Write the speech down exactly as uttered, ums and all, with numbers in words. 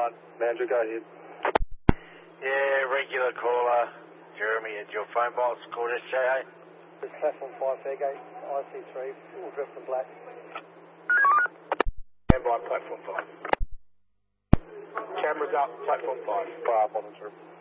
one. Manager, go ahead. Yeah, regular caller. Jeremy at your phone box, called S J A. It's platform five, Fairgate, I C three, all dressed in black. Stand by platform five. Cameras up, platform five. Fire up on the trip.